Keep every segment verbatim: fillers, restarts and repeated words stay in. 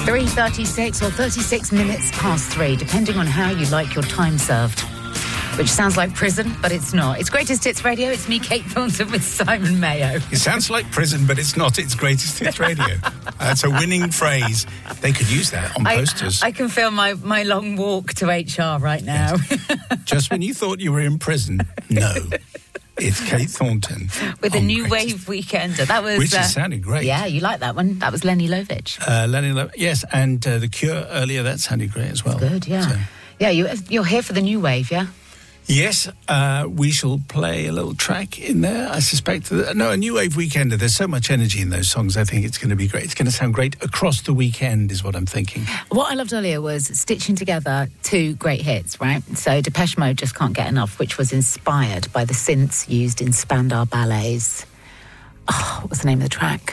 three thirty-six or thirty-six minutes past three, depending on how you like your time served. Which sounds like prison, but it's not. It's Greatest Hits Radio. It's me, Kate Thornton, with Simon Mayo. It sounds like prison, but it's not. It's Greatest Hits Radio. That's a winning phrase. They could use that on posters. I, I can feel my, my long walk to H R right now. Yes. Just when you thought you were in prison, no. It's Kate Thornton. With a New Wave Weekender. That was... Which uh, is sounding great. Yeah, you like that one. That was Lenny Lovitch. Uh, Lenny Lovitch, yes. And uh, The Cure earlier, that sounded great as well. Good, yeah. So. Yeah, you, you're here for the New Wave, yeah? Yes, uh, we shall play a little track in there, I suspect. No, a New Wave Weekender. There's so much energy in those songs. I think it's going to be great. It's going to sound great across the weekend is what I'm thinking. What I loved earlier was stitching together two great hits, right? So Depeche Mode, Just Can't Get Enough, which was inspired by the synths used in Spandau Ballets. Oh, what was the name of the track?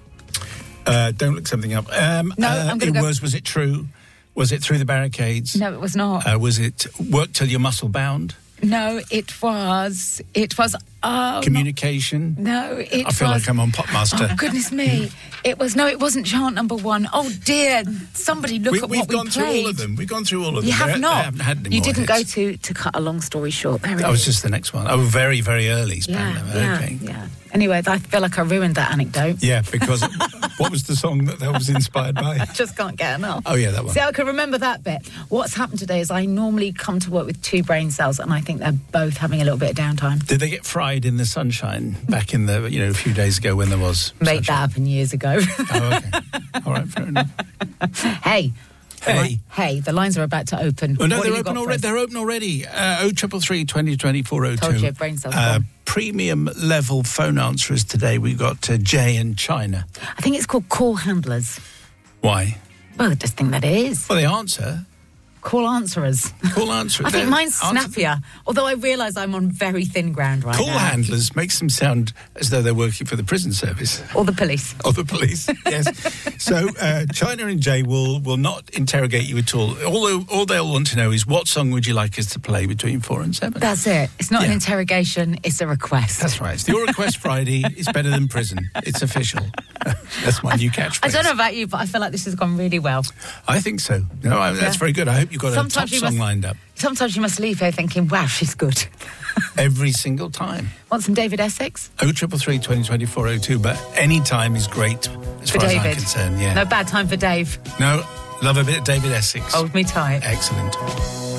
Uh, don't look something up. Um, no, uh, I'm going it to go... was, was it true? Was it Through the Barricades? No, it was not. Uh, was it Work Till You're Muscle Bound? No, it was... It was... Oh, Communication? No, it was... I feel was, like I'm on Popmaster. Oh, goodness me. It was... No, it wasn't chant number one. Oh, dear. Somebody look we, at we've what we gone played. through all of them. We've gone through all of them. You have They're, not. They haven't had any You more didn't hits. go to, to cut a long story short. There it That is. was just the next one. Oh, very, very early. Yeah, Spandau. yeah, Okay. yeah. Anyway, I feel like I ruined that anecdote. Yeah, because what was the song that that was inspired by? Just can't get enough. Oh, yeah, that one. See, I can remember that bit. What's happened today is I normally come to work with two brain cells, and I think they're both having a little bit of downtime. Did they get fried in the sunshine back in the, you know, a few days ago when there was Made sunshine? that happen years ago. Oh, okay. All right, fair enough. Hey. Hey. Hey, the lines are about to open. Oh, no, What they're have you open got for already. us? They're open already. Uh, oh triple three twenty twenty four oh two. Told you, brain cells Uh, gone. premium level phone answerers today. We've got uh, Jay in China. I think it's called call handlers. Why? Well, I just think that it is. Well, they answer. Call answerers. Call answerers. I think They're- mine's answer- snappier, although I realise I'm on very thin ground right Call now. handlers makes them sound as though they're working for the prison service. Or the police. Or the police, yes. So uh, China and Jay will, will not interrogate you at all. All, all they'll want to know is what song would you like us to play between four and seven? That's it. It's not Yeah. an interrogation, it's a request. That's right. It's the Your Request Friday. It's better than prison. It's official. That's my new catchphrase. I don't know about you, but I feel like this has gone really well. I think so. No, I, that's Yeah. very good. I hope you've got Sometimes a top you song must- lined up. Sometimes you must leave here thinking, wow, she's good. Every single time. Want some David Essex? oh triple three twenty twenty four oh two, but any time is great as For far David. as I'm concerned. Yeah. No bad time for Dave. No, love a bit of David Essex. Hold me tight. Excellent.